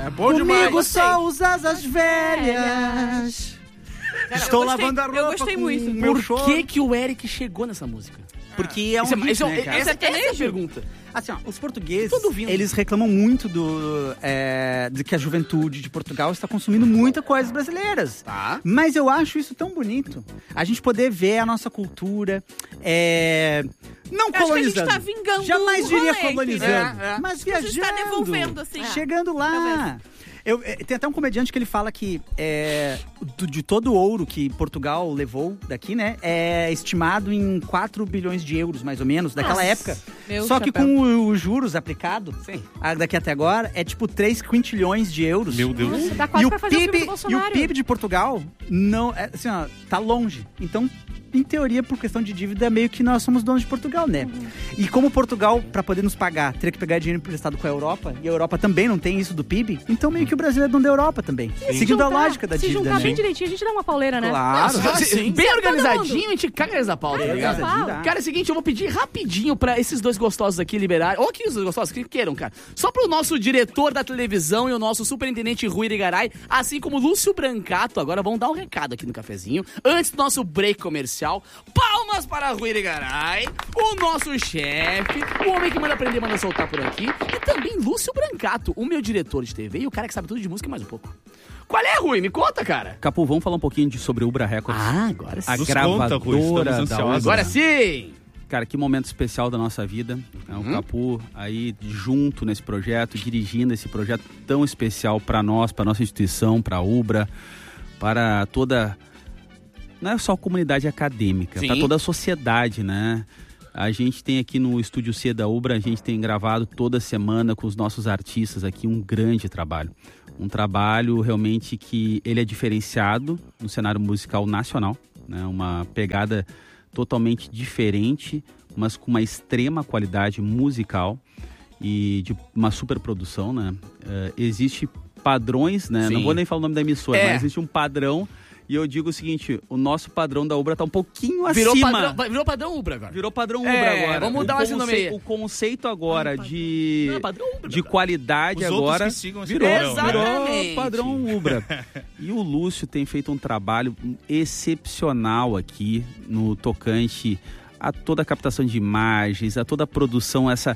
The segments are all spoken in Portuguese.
É bom demais. Comigo só os asas velhas. Cara, Estou eu gostei- lavando a roupa. eu gostei com muito. meu Por choro. que o Eric chegou nessa música? Porque é um hit, né, cara? Essa é a pergunta. Assim, ó, os portugueses, Tô ouvindo. eles reclamam muito de que a juventude de Portugal está consumindo muita coisas brasileiras. Tá. Mas eu acho isso tão bonito. A gente poder ver a nossa cultura, não Eu acho que a gente colonizando. tá vingando Jamais o diria rolê, colonizando, entendeu? mas A gente tá viajando. devolvendo, assim. Chegando lá. Tem até um comediante que ele fala que de todo o ouro que Portugal levou daqui, né, é estimado em 4 bilhões de euros, mais ou menos, daquela época. Meu Só que chapéu. com os juros aplicados, daqui até agora, é tipo 3 quintilhões de euros. Meu Deus. Nossa, dá quase E o, pra fazer o filme do PIB, e Bolsonaro. o PIB de Portugal não, assim, ó, tá longe. Então, em teoria, por questão de dívida, meio que nós somos donos de Portugal, né? E como Portugal, pra poder nos pagar, teria que pegar dinheiro emprestado com a Europa, e a Europa também não tem isso do PIB, então meio que o Brasil é dono da Europa também. Seguindo a lógica da se dívida, juntar né? bem direitinho, a gente dá uma pauleira, né? Claro. Bem organizadinho, a gente caga essa pauta, tá ligado? organizadinho dá. Cara, é o seguinte, eu vou pedir rapidinho pra esses dois gostosos aqui liberarem. Ou aqui os dois gostosos, que queiram, cara. Só pro nosso diretor da televisão e o nosso superintendente Rui Irigaray, assim como Lúcio Brancato, agora vão dar um recado aqui no cafezinho. Antes do nosso break comercial, palmas para Rui Irigaray, o nosso chefe, o homem que manda aprender, manda soltar por aqui. E também Lúcio Brancato, o meu diretor de TV e o cara que sabe tudo de música e mais um pouco. Qual é, Rui? Me conta, cara. Capu, vamos falar um pouquinho sobre Ubra Records. Ah, agora sim. A Nos gravadora conta, Rui, estamos da ansiosos. Ubra. Agora sim! Cara, que momento especial da nossa vida. O Capu aí junto nesse projeto, dirigindo esse projeto tão especial para nós, para nossa instituição, para a Ubra, para toda... Não é só a comunidade acadêmica, Sim. para toda a sociedade, né? A gente tem aqui no Estúdio C da Ubra, a gente tem gravado toda semana com os nossos artistas aqui um grande trabalho. Um trabalho realmente que ele é diferenciado no cenário musical nacional, né? Uma pegada totalmente diferente, mas com uma extrema qualidade musical e de uma superprodução, né? Existe padrões, né? Sim. Não vou nem falar o nome da emissora, É. mas existe um padrão. E eu digo o seguinte, o nosso padrão da Ubra tá um pouquinho Virou acima. virou padrão Ubra agora. Virou padrão Ubra É, agora. vamos mudar esse nome aí. O conceito agora de, Não, padrão Ubra, de cara. qualidade Os outros agora que sigam esse virou, padrão, né? virou Exatamente. padrão Ubra. E o Lúcio tem feito um trabalho excepcional aqui no tocante a toda a captação de imagens, a toda a produção, essa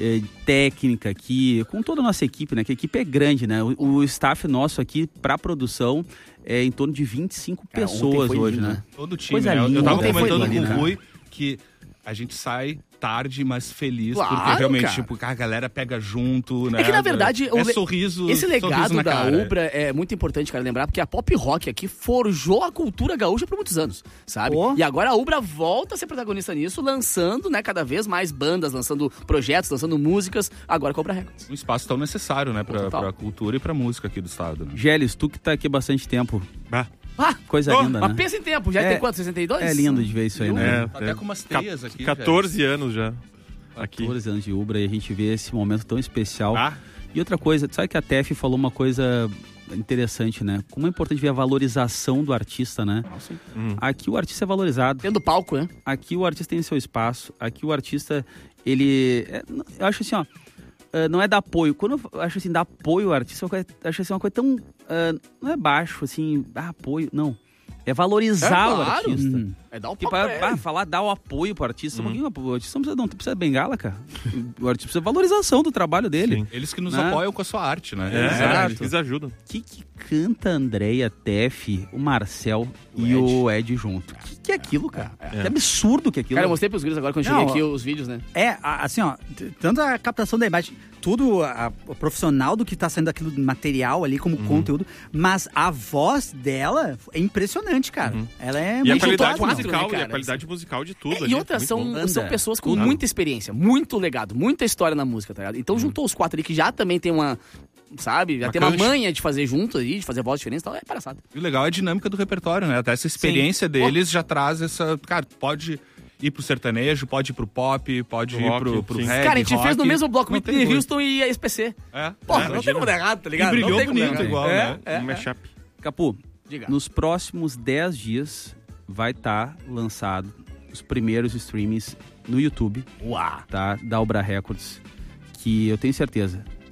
técnica aqui, com toda a nossa equipe, né? Que a equipe é grande, né? O staff nosso aqui para produção é em torno de 25 Cara, pessoas ontem foi hoje, lindo, né? né? Todo o time, Coisa né? Eu linda. tava Ontem foi comentando lindo, com o né? Rui que a gente sai tarde, mas feliz, Claro, porque realmente, cara. tipo, a galera pega junto, né? É que, na verdade, sorriso, esse sorriso legado na da cara. Ubra é muito importante, cara, lembrar, porque a pop rock aqui forjou a cultura gaúcha por muitos anos, sabe? Oh. E agora a Ubra volta a ser protagonista nisso, lançando, né, cada vez mais bandas, lançando projetos, lançando músicas, agora com a Ubra Records. Um espaço tão necessário, né? Pra Total. cultura e pra música aqui do estado, né? Gélis, tu que tá aqui há bastante tempo. Ah, Coisa Oh, linda, Mas né? pensa em tempo, já É. tem quanto? 62? É lindo de ver isso aí, né? até com umas teias aqui. 14 anos já. Aqui. 14 anos de Ubra e a gente vê esse momento tão especial. Ah, E outra coisa, sabe que a Tef falou uma coisa interessante, né? Como é importante ver a valorização do artista, né? Aqui o artista é valorizado. Tendo palco, né? Aqui o artista tem seu espaço. Aqui o artista, ele... eu acho assim, ó... não é dar apoio. Quando eu acho assim, dar apoio ao artista, eu acho assim, uma coisa tão... não é baixo, assim, dar apoio, não. É valorizar É, o claro. artista. É dar o Tipo, palco pra ele. falar, dar o apoio pro artista. O artista não precisa de bengala, cara. O artista precisa de valorização do trabalho dele. Sim. eles que nos Né? apoiam com a sua arte, né? Exato. Eles ajudam. O que canta a Andréia, Tef, o Marcel e o Ed junto? O que é aquilo, cara? Que absurdo que é aquilo. Cara, eu mostrei pros guris agora quando eu Não, cheguei aqui os vídeos, né? Assim, ó, tanto a captação da imagem, tudo o profissional do que tá saindo daquilo material ali como conteúdo, mas a voz dela é impressionante, cara. Ela é E a muito qualidade quase, não. musical, né, cara? e a qualidade musical de tudo. E ali, outras muito bom. são Banda, pessoas com tudo. muita experiência, muito legado, muita história na música, tá ligado? Então juntou os quatro ali que já também tem uma, sabe? Já Uma tem uma cancha. manha de fazer junto aí, de fazer voz diferente e tal, é palhaçada. E o legal é a dinâmica do repertório, né? Até essa experiência deles já traz essa... Cara, pode ir pro sertanejo, pode ir pro pop, pode ir Rock, pro sim. reggae, Cara, a gente fez no rock. mesmo bloco Não Whitney tem Houston e a SPC. É, Porra, é, não tem como dar errado, tá E ligado? brilhou Não tem como dar bonito errado. igual, né? É. Um mashup. Capu, Diga. nos próximos 10 dias vai estar lançado os primeiros streamings no YouTube, Uau. tá? Da Ubra Records, que eu tenho certeza,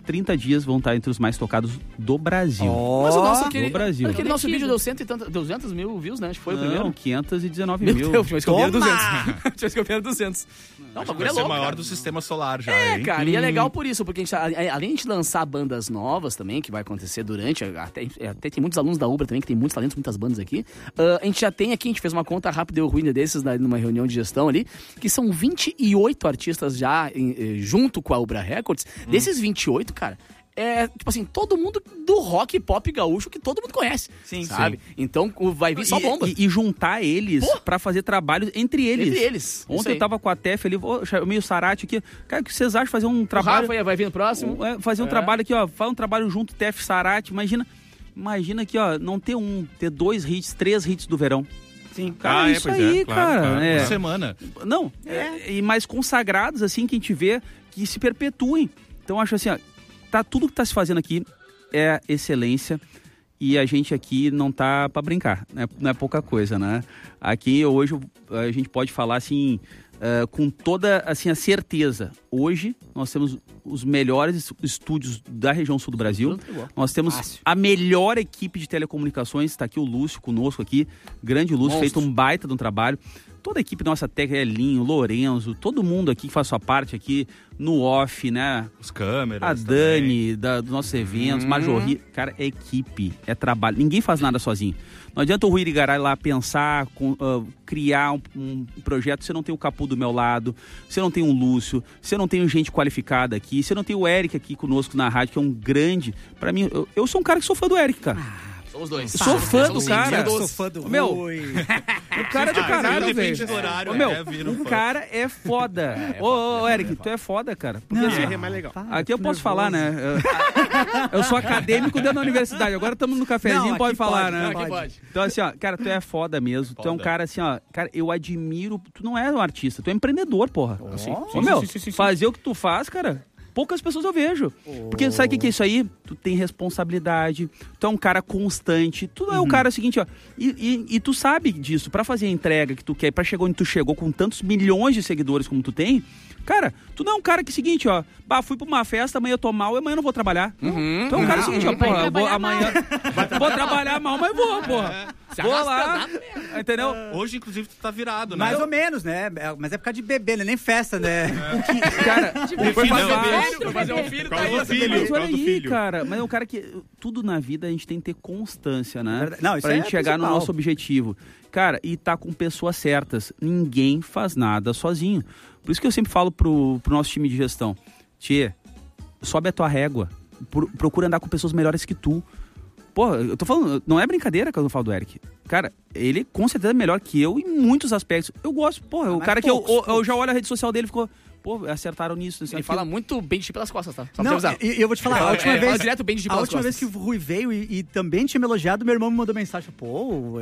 30 dias vão estar entre os mais tocados do Brasil. Mas o nosso do Brasil. aquele nosso vídeo deu 200 mil views, né? Acho que foi o primeiro. 519 Meu mil. Deus, mas que eu 200. Tinha que eu 200. Não, o bagulho Vai é ser o louco, maior cara. do sistema solar já, É, hein? cara, e é legal por isso, porque a gente, além de lançar bandas novas também, que vai acontecer durante, até tem muitos alunos da Ubra também, que tem muitos talentos, muitas bandas aqui, a gente já tem aqui, a gente fez uma conta rápida, eu ruim desses, numa reunião de gestão ali, que são 28 artistas já junto com a Ubra Records. Desses 28, cara, é, tipo assim, todo mundo do rock pop gaúcho que todo mundo conhece. Sim, sabe? sim. Então vai vir só bomba. E juntar eles pra fazer trabalho entre eles. Entre eles. Isso Ontem aí. eu tava com a Tef ali, meio Sarate aqui. Cara, o que vocês acham de fazer um O trabalho... Rafa vai vir no próximo. Fazer um trabalho aqui, ó. Faz um trabalho junto, Tef, Sarate. Imagina aqui, ó, não ter ter 2 hits, 3 hits do verão. Sim. Cara, isso aí, cara. Claro. É. Uma semana. Não, e mais consagrados, assim, que a gente vê que se perpetuem. Então, eu acho assim, ó, tudo que tá se fazendo aqui é excelência e a gente aqui não tá pra brincar, né? Não é pouca coisa, né? Aqui, hoje, a gente pode falar, assim, com toda, assim, a certeza. Hoje, nós temos os melhores estúdios da região sul do Brasil. Nós temos a melhor equipe de telecomunicações. Está aqui o Lúcio conosco aqui. Grande Lúcio, feito um baita de um trabalho. Toda a equipe nossa técnica, Elinho, Lorenzo, todo mundo aqui que faz sua parte aqui no off, né? Os câmeras. A Dani, dos nossos eventos, Majorri. Cara, é equipe, é trabalho. Ninguém faz nada sozinho. Não adianta o Rui Irigaray lá pensar, criar um projeto, você não tem o Capu do meu lado, você não tem o Lúcio, você não tem gente qualificada aqui, você não tem o Eric aqui conosco na rádio, que é um grande... Pra mim, eu sou um cara que sou fã do Eric, cara. Somos dois. Sou fã do cara. Sou fã do Meu, Rui. O cara é do caralho, depende velho. do horário, Ô, meu, vira o fã. cara é foda. Ô, Eric, tu é foda, cara. Porque assim, É mais legal. aqui eu posso falar, né? Eu sou acadêmico dentro da universidade. Agora estamos no cafezinho, Não, pode aqui falar, pode, né? aqui pode. Então, assim, ó, cara, tu é foda mesmo. Tu é um Foda. cara, assim, ó, cara, eu admiro. Tu não é um artista, tu é empreendedor, porra. Sim, Ô, meu, sim. fazer o que tu faz, cara, poucas pessoas eu vejo. Porque sabe o que é isso aí? Tu tem responsabilidade, tu é um cara constante, tu não é o cara seguinte, ó. E tu sabe disso, pra fazer a entrega que tu quer, pra chegar onde tu chegou com tantos milhões de seguidores como tu tem, cara, tu não é um cara que é o seguinte, ó, fui pra uma festa, amanhã eu tô mal e amanhã eu não vou trabalhar. Tu é um cara seguinte, ó, porra, eu vou amanhã. Vou trabalhar mal, mas vou, porra. Vou lá, entendeu? Hoje, inclusive, tu tá virado, né? Mais ou menos, né? Mas é por causa de bebê, né? Nem festa, né? Cara, Foi Filho, fazer um bebê. filho, foi fazer um filho, tá aí. do filho. mas olha Por causa do aí, filho. cara. Mas é um cara que... Tudo na vida a gente tem que ter constância, né? Verdade. Não, isso pra é gente chegar no principal. nosso objetivo. Cara, e tá com pessoas certas. Ninguém faz nada sozinho. Por isso que eu sempre falo pro nosso time de gestão. Tchê, sobe a tua régua. Procura andar com pessoas melhores que tu. Porra, eu tô falando, não é brincadeira que eu falo do Eric. Cara, ele com certeza é melhor que eu em muitos aspectos. Eu gosto, porra, o mas cara poucos, que eu já olho a rede social dele e ficou, pô, acertaram nisso. Ele fala muito bem de ti pelas costas, tá? Só pra Não, te avisar. e eu vou te falar, a última Fala vez... direto bem de ti A pelas última vez costas. que o Rui veio e também tinha me elogiado, meu irmão me mandou mensagem. Pô,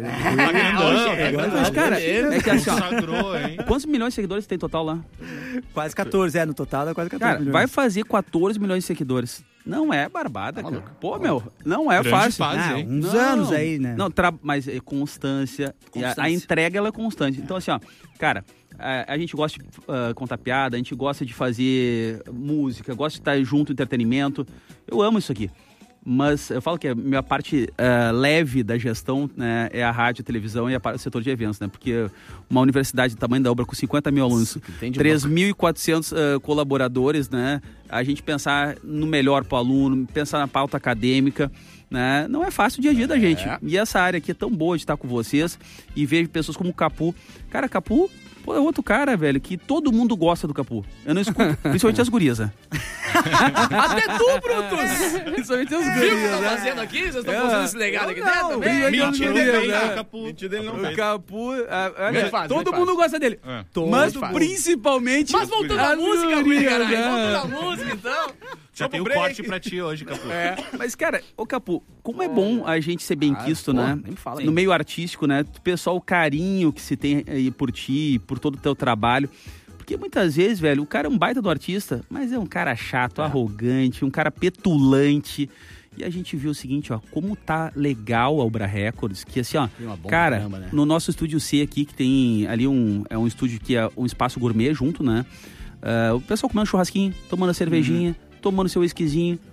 Mas, cara, é que assim, ó, Consagrou, hein? quantos milhões de seguidores tem total lá? quase 14, no total dá quase 14 Cara, milhões. vai fazer 14 milhões de seguidores. Não é barbada, cara. Pô, meu, não é Grande fácil. fase, Ah, hein? uns anos aí, né? Não, mas é constância. E a Constância. entrega, ela é constante. Então, assim, ó, cara, a gente gosta de contar piada, a gente gosta de fazer música, gosta de estar junto, entretenimento. Eu amo isso aqui. Mas eu falo que a minha parte leve da gestão, né, é a rádio, a televisão e o setor de eventos, né? Porque uma universidade do tamanho da Ubra com 50 mil alunos, Entende, 3.400 colaboradores, né? A gente pensar no melhor para o aluno, pensar na pauta acadêmica, né? Não é fácil o dia a dia da gente. E essa área aqui é tão boa de estar com vocês e ver pessoas como o Capu. Cara, Capu, pô, é outro cara, velho, que todo mundo gosta do Capu. Eu não escuto, principalmente as gurias, né? Até tu, Brutus! Principalmente as Viu o que gurias, vocês estão né? fazendo aqui? Vocês estão fazendo esse legado aqui dentro também? Principalmente as Mentira gurias, dele, né? Capu. Mentira dele não O fez. Capu, Grande fase, todo grande mundo fase. gosta dele. É. Mas fase. principalmente Mas voltando à as música, Rui, gurias, caralho. né? Voltando à música, então. Já tem o break. corte pra ti hoje, Capu. Mas, cara, ô Capu, como é bom a gente ser bem quisto, né? nem me fala aí. No meio artístico, né? O pessoal, o carinho que se tem aí por ti, por todo o teu trabalho. Porque muitas vezes, velho, o cara é um baita do artista, mas é um cara chato, arrogante, um cara petulante. E a gente viu o seguinte, ó, como tá legal a Ubra Records, que assim, ó, Clima bom cara, pra caramba, né? no nosso estúdio C aqui, que tem ali um estúdio que é um espaço gourmet junto, né? O pessoal comendo churrasquinho, tomando a cervejinha, tomando seu whiskyzinho,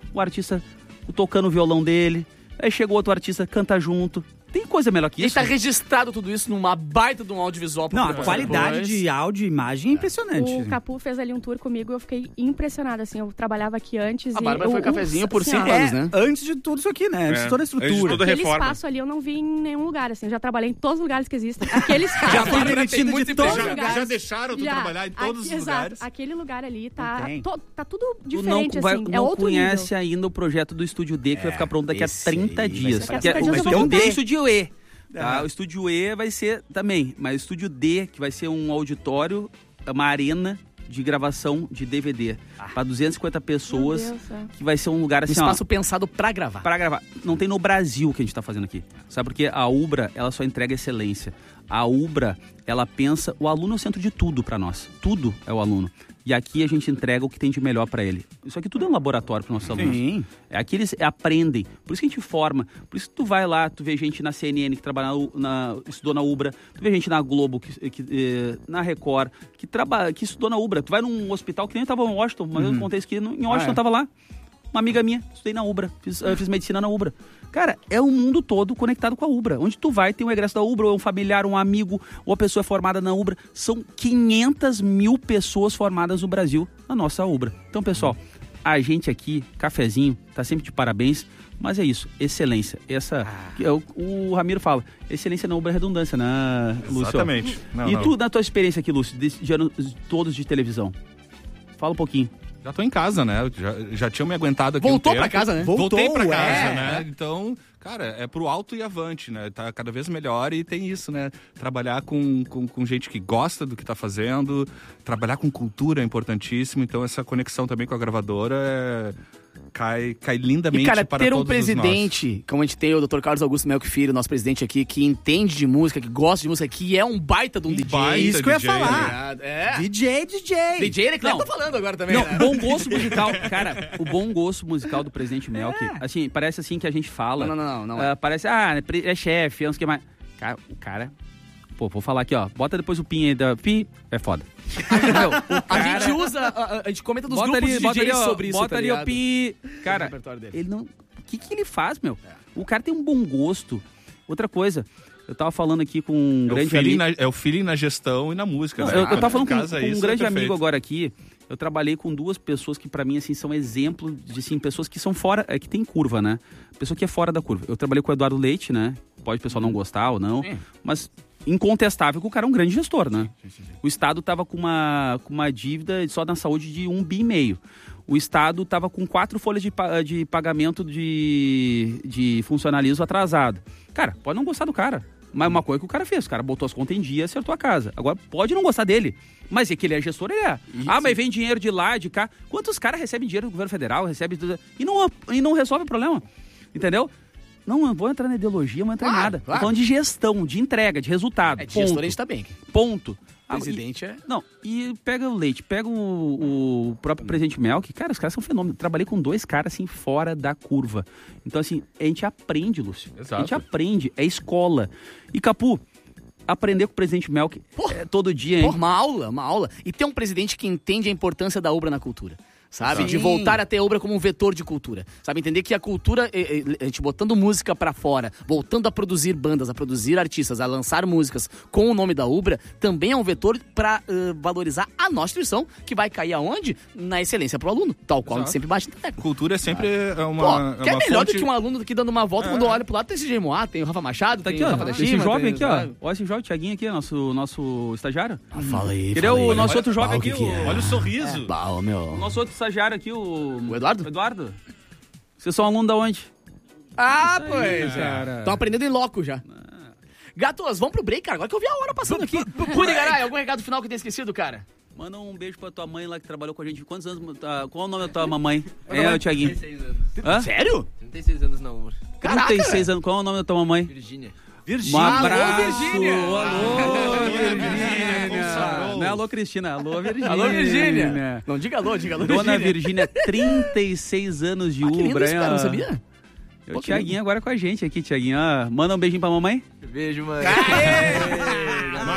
o artista tocando o violão dele, aí chega outro artista, canta junto. Tem coisa melhor que E isso? tá registrado tudo isso numa baita de um audiovisual. pra Não, a poder qualidade depois. de áudio e imagem é impressionante. O Capu fez ali um tour comigo e eu fiquei impressionada, assim, eu trabalhava aqui antes A e... Bárbara foi cafezinho por assim, 5 ó, anos, né? Antes de tudo isso aqui, né? Antes de toda a Antes de estrutura. tudo. Aquele reforma. espaço ali eu não vi em nenhum lugar, assim, eu já trabalhei em todos os lugares que existem. Aquele espaço... Já foi Bárbara tem demitido muito de emprego. todos os Já- lugares. Já deixaram tu Já, trabalhar em todos os exato, lugares. aquele lugar ali tá, Não tem. tá tudo Tu diferente, não, assim, é não outro conhece nível. ainda o projeto do Estúdio D, que vai ficar pronto daqui a esse 30 aí vai dias. ser Daqui a 30 dias eu vou Não contar. tem o Estúdio E. Tá? Ah. O Estúdio E vai ser também, mas o Estúdio D, que vai ser um auditório, uma arena de gravação de DVD. Para 250 pessoas, Meu Deus do céu. que vai ser um lugar Um assim, espaço pensado pra gravar. para gravar. Não tem no Brasil que a gente tá fazendo aqui. Sabe porque a Ubra, ela só entrega excelência. A Ubra, ela pensa, o aluno é o centro de tudo para nós. Tudo é o aluno. E aqui a gente entrega o que tem de melhor para ele. Isso aqui tudo é um laboratório para nossos alunos. Sim. Aqui eles aprendem. Por isso que a gente forma. Por isso que tu vai lá, tu vê gente na CNN que trabalha estudou na Ubra. Tu vê gente na Globo, na Record, que estudou na Ubra. Tu vai num hospital que nem eu tava em Washington, mas eu contei isso aqui. Em Washington eu tava lá. Uma amiga minha, estudei na Ubra, fiz medicina na Ubra. Cara, é o mundo todo conectado com a Ubra. Onde tu vai, tem um egresso da Ubra, ou um familiar, um amigo, ou a pessoa é formada na Ubra. São 500 mil pessoas formadas no Brasil na nossa Ubra. Então, pessoal, a gente aqui, cafezinho, tá sempre de parabéns. Mas é isso, excelência. O Ramiro fala, excelência na Ubra é redundância, né, Lúcio? Exatamente. Não, E não. tu, na tua experiência aqui, Lúcio, de anos todos de televisão? Fala um pouquinho. Já tô em casa, né? Já tinham me aguentado aqui Voltou um tempo. pra casa, né? Voltei pra Voltou, casa, é. né? Então, cara, é pro alto e avante, né? Tá cada vez melhor e tem isso, né? Trabalhar com gente que gosta do que tá fazendo, trabalhar com cultura é importantíssimo. Então, essa conexão também com a gravadora cai lindamente E, cara, para ter um todos presidente, como a gente tem o Dr. Carlos Augusto Melk Filho, nosso presidente aqui, que entende de música, que gosta de música, que é um baita de um DJ. baita Isso que eu ia DJ, falar. É. DJ. DJ, ele que Não. tá falando agora também, Não, né? bom gosto musical. Cara, o bom gosto musical do presidente Melk, assim, parece assim que a gente fala. Não. Parece, é chefe, não sei o que mais. Cara, o cara. Pô, vou falar aqui, ó. Bota depois o pin aí da Pi, é foda. Meu, o A gente usa, a gente comenta dos grupos de DJs ó, sobre isso, bota tá ali o ligado? Pi. Cara, repertório dele. ele não. O que ele faz, meu? O cara tem um bom gosto. Outra coisa, eu tava falando aqui com um grande amigo. É o feeling na gestão e na música, Não, né? eu tava falando com Casa, um isso grande é perfeito. amigo agora aqui. Eu trabalhei com duas pessoas que pra mim assim são exemplo de assim, pessoas que são fora, que tem curva, né? Pessoa que é fora da curva. Eu trabalhei com o Eduardo Leite, né? Pode o pessoal não gostar ou não, mas incontestável que o cara é um grande gestor, né? Sim. O Estado tava com uma dívida só na saúde de 1,5 bi. O Estado tava com 4 folhas de pagamento de funcionalismo atrasado. Cara, pode não gostar do cara. Mas uma coisa que o cara fez, o cara botou as contas em dia e acertou a casa. Agora, pode não gostar dele, mas é que ele é gestor, ele é. Mas vem dinheiro de lá, de cá. Quantos caras recebem dinheiro do governo federal, e não resolve o problema? Entendeu? Não vou entrar na ideologia, não vou entrar em Claro, nada. claro. Tô falando de gestão, de entrega, de resultado. É, de ponto. gestor a gente tá bem. Ponto. Presidente é... Não, e pega o Leite, pega o próprio presidente Melk, cara, os caras são fenômenos. Trabalhei com 2 caras, assim, fora da curva. Então, assim, a gente aprende, Lúcio. Exato. A gente aprende, é escola. E, Capu, aprender com o presidente Melk todo dia, hein? Pô, uma aula. E ter um presidente que entende a importância da Ubra na cultura. Sabe? Sim. De voltar a ter a Ubra como um vetor de cultura. Sabe? Entender que a cultura, a gente botando música pra fora, voltando a produzir bandas, a produzir artistas, a lançar músicas com o nome da Ubra, também é um vetor pra valorizar a nossa instituição, que vai cair aonde? Na excelência pro aluno. Tal qual a gente Exato. sempre bate na tecla. Cultura é sempre Pô, que é uma melhor fonte... do que um aluno que dando uma volta, quando olha pro lado, tem esse CJ Moá, tem o Rafa Machado, Tá tem aqui, o ó. Rafa da Esse Chima, jovem tem- aqui, ó. Olha esse jovem, Thiaguinho aqui, nosso estagiário. Fala aí, Ele é o nosso outro jovem aqui, Olha o sorriso. Bah, meu. o nosso outro estagiário aqui, o Eduardo? Eduardo. Vocês são aluno da onde? Ah, Isso aí, pois cara. Estão aprendendo em loco já. Gatos, vamos pro break, cara. Agora que eu vi a hora passando aqui. Cuide, Garay, algum recado final que eu tenha esquecido, cara? Manda um beijo pra tua mãe lá que trabalhou com a gente. Quantos anos? Qual é o nome da tua mamãe? É, o Thiaguinho. 36 anos. Hã? Sério? 36 anos na Ubra. Caraca, 36 anos. Qual é o nome da tua mamãe? Virgínia. Um abraço. Virgínia. Alô, Virgínia. Virgínia. Não é alô, Cristina. Alô, Virgínia. Alô, Virgínia. Não, diga alô, Dona Virgínia, 36 anos de Ah, que lindo Ubra, isso, hein? cara, ó. não sabia? O Thiaguinho agora com a gente aqui, Thiaguinho. Ó, manda um beijinho pra mamãe. Beijo, mãe. Mais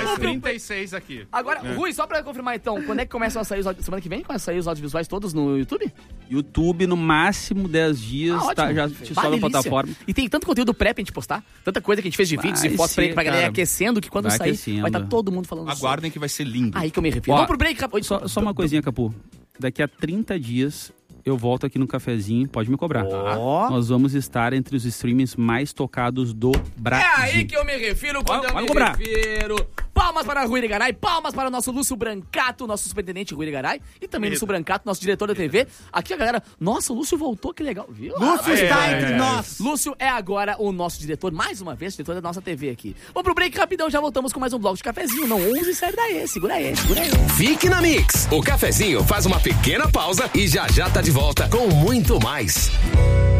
Mais 36 aqui. Agora, Rui, só pra confirmar então, quando é que começam a sair semana que vem? Começam a sair os audiovisuais todos no YouTube? YouTube, no máximo 10 dias, ótimo. já te sobe a plataforma. E tem tanto conteúdo pré pra gente postar, tanta coisa que a gente fez de vídeos e fotos pra galera aquecendo, que quando vai sair, aquecendo. vai estar todo mundo falando Aguardem que vai ser lindo. Aí que eu me arrepio. Ó, Vamos pro break, Capu. Só uma coisinha, Capu. Daqui a 30 dias eu volto aqui no cafezinho, pode me cobrar. Nós vamos estar entre os streamings mais tocados do Brasil. É aí que eu me refiro quando eu me refiro. Palmas para Rui Garay, palmas para o nosso Lúcio Brancato, nosso superintendente Rui Garay, e também Lúcio Brancato, nosso diretor da TV. Aqui a galera, nossa, o Lúcio voltou, que legal, viu? Lúcio está entre nós. Lúcio é agora o nosso diretor, mais uma vez, diretor da nossa TV aqui. Vamos pro break rapidão, já voltamos com mais um bloco de cafezinho. Não ouse e sai daí, segura aí. Fique na Mix. O cafezinho faz uma pequena pausa e já tá de volta com muito mais.